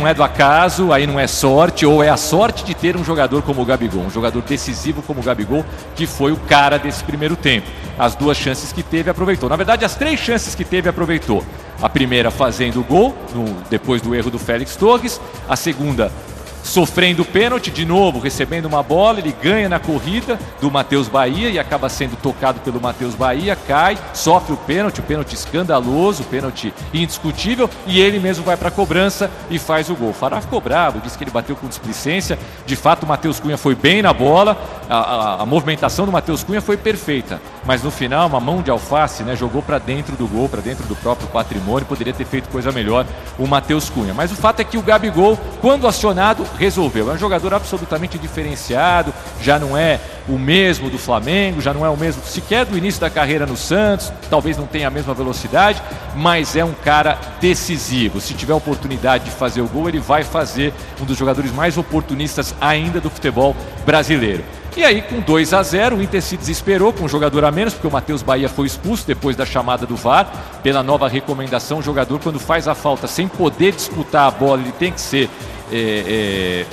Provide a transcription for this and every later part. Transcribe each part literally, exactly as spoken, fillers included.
não é do acaso, aí não é sorte, ou é a sorte de ter um jogador como o Gabigol, um jogador decisivo como o Gabigol, que foi o cara desse primeiro tempo. As duas chances que teve, aproveitou. Na verdade, as três chances que teve, aproveitou. A primeira fazendo o gol, no, depois do erro do Félix Torres. A segunda sofrendo o pênalti, de novo recebendo uma bola, ele ganha na corrida do Matheus Bahia e acaba sendo tocado pelo Matheus Bahia, cai, sofre o pênalti, o pênalti escandaloso, o pênalti indiscutível, e ele mesmo vai para a cobrança e faz o gol. O Fará ficou bravo, disse que ele bateu com displicência. De fato, o Matheus Cunha foi bem na bola, a, a, a movimentação do Matheus Cunha foi perfeita, mas no final uma mão de alface, né, jogou para dentro do gol, para dentro do próprio patrimônio. Poderia ter feito coisa melhor o Matheus Cunha, mas o fato é que o Gabigol, quando acionado, resolveu. É um jogador absolutamente diferenciado, já não é o mesmo do Flamengo, já não é o mesmo sequer do início da carreira no Santos, talvez não tenha a mesma velocidade, mas é um cara decisivo. Se tiver oportunidade de fazer o gol, ele vai fazer. Um dos jogadores mais oportunistas ainda do futebol brasileiro. E aí, com dois a zero, o Inter se desesperou com um jogador a menos, porque o Matheus Bahia foi expulso depois da chamada do V A R. Pela nova recomendação, o jogador, quando faz a falta sem poder disputar a bola, ele tem que ser É, é,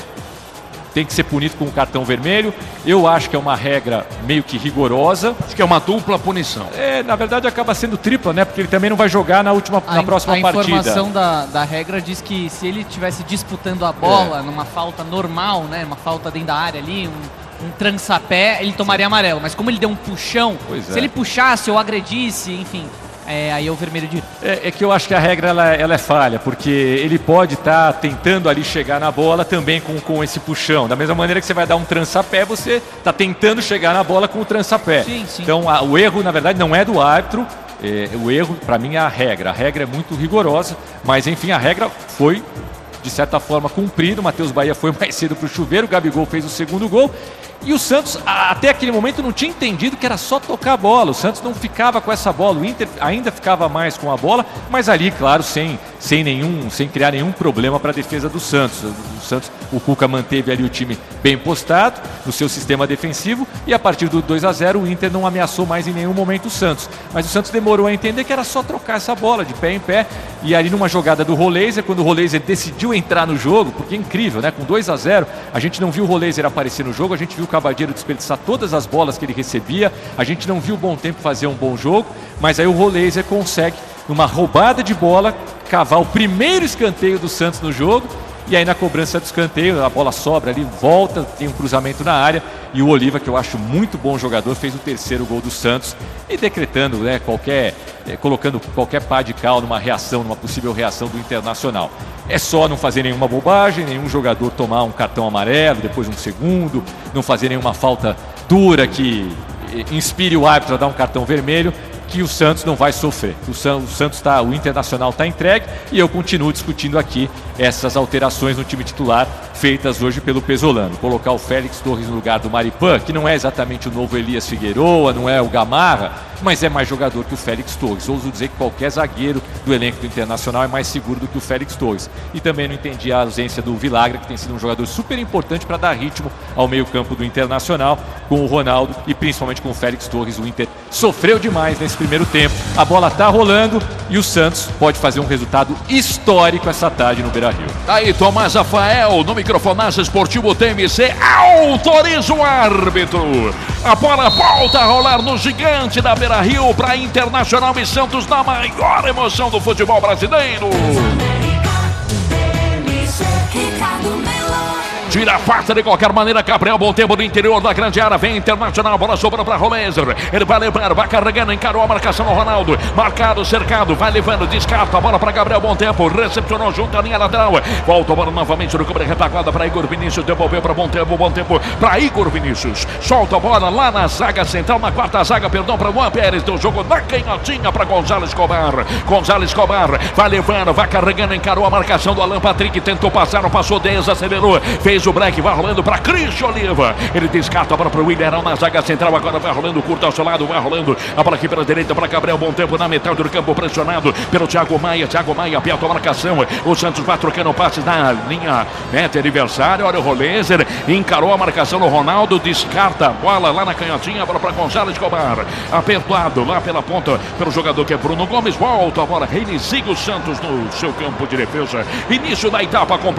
tem que ser punido com um cartão vermelho. Eu acho que é uma regra meio que rigorosa. Acho que é uma dupla punição. É, na verdade acaba sendo tripla, né? Porque ele também não vai jogar na, última, a, na próxima a partida. A informação da, da regra diz que se ele estivesse disputando a bola é. numa falta normal, né? Uma falta dentro da área ali, um, um trançapé, ele tomaria Sim. amarelo. Mas como ele deu um puxão, pois se é. ele puxasse ou agredisse, enfim... É, aí é o vermelho de... É, é que eu acho que a regra ela, ela é falha, porque ele pode estar tá tentando ali chegar na bola também com, com esse puxão. Da mesma maneira que você vai dar um trançapé, você está tentando chegar na bola com o trançapé. Sim, sim. Então a, o erro, na verdade, não é do árbitro. É, o erro, para mim, é a regra. A regra é muito rigorosa, mas enfim, a regra foi, de certa forma, cumprida. O Matheus Bahia foi mais cedo para o chuveiro, o Gabigol fez o segundo gol. E o Santos, até aquele momento, não tinha entendido que era só tocar a bola. O Santos não ficava com essa bola. O Inter ainda ficava mais com a bola, mas ali, claro, sem, sem, nenhum, sem criar nenhum problema para a defesa do Santos. O Santos, o Cuca manteve ali o time bem postado no seu sistema defensivo, e a partir do dois a zero o Inter não ameaçou mais em nenhum momento o Santos. Mas o Santos demorou a entender que era só trocar essa bola de pé em pé. E ali numa jogada do Roleiser, quando o Roleiser decidiu entrar no jogo, porque é incrível, né? Com dois a zero, a gente não viu o Roleiser aparecer no jogo, a gente viu o Cabadeiro desperdiçar todas as bolas que ele recebia, a gente não viu o Bom Tempo fazer um bom jogo, mas aí o Roleiser consegue, numa roubada de bola, cavar o primeiro escanteio do Santos no jogo. E aí na cobrança do escanteio, a bola sobra ali, volta, tem um cruzamento na área, e o Oliva, que eu acho muito bom jogador, fez o terceiro gol do Santos, e decretando, né, qualquer, é, colocando qualquer pá de cal numa reação, numa possível reação do Internacional. É só não fazer nenhuma bobagem, nenhum jogador tomar um cartão amarelo, depois um segundo, não fazer nenhuma falta dura que inspire o árbitro a dar um cartão vermelho, que o Santos não vai sofrer. O Santos tá, o Internacional está entregue, e eu continuo discutindo aqui essas alterações no time titular feitas hoje pelo Pesolano. Colocar o Félix Torres no lugar do Maripan, que não é exatamente o novo Elias Figueroa, não é o Gamarra, mas é mais jogador que o Félix Torres. Ouso dizer que qualquer zagueiro do elenco do Internacional é mais seguro do que o Félix Torres. E também não entendi a ausência do Vilagra, que tem sido um jogador super importante para dar ritmo ao meio-campo do Internacional, com o Ronaldo e principalmente com o Félix Torres. O Inter sofreu demais nesse primeiro tempo. A bola está rolando e o Santos pode fazer um resultado histórico essa tarde no Beira-Rio. Aí Tomás Rafael no microfonagem esportivo T M C, autoriza o árbitro. A bola volta a rolar no gigante da Beira-Rio para Internacional e Santos na maior emoção do futebol brasileiro. Tira a pasta de qualquer maneira, Gabriel Bom Tempo do interior da grande área, vem Internacional, bola sobrou para Roleiser, ele vai levando, vai carregando, encarou a marcação no Ronaldo, marcado, cercado, vai levando, descarta a bola para Gabriel Bom Tempo, recepcionou junto à linha lateral, volta a bola novamente no cobre retaguarda para Igor Vinícius, devolveu para Bom Tempo, Bom Tempo para Igor Vinícius, solta a bola lá na zaga central, na quarta zaga, perdão, para Juan Pérez, do jogo na canhotinha para Gonzalo Escobar, Gonzalo Escobar, vai levando, vai carregando, encarou a marcação do Alan Patrick, tentou passar, não passou, desacelerou, fez o break, vai rolando para Christian Oliva, ele descarta a bola para o Willian na zaga central, agora vai rolando curto ao seu lado, vai rolando a bola aqui pela direita para Gabriel Bom Tempo na metade do campo, pressionado pelo Thiago Maia, Thiago Maia aperta a marcação, o Santos vai trocando passes na linha meta adversária, olha o Roleiser, encarou a marcação no Ronaldo, descarta a bola lá na canhotinha, a bola para Gonzalo Escobar, apertado lá pela ponta, pelo jogador que é Bruno Gomes, volta a bola, reinicia o Santos no seu campo de defesa, início da etapa completa.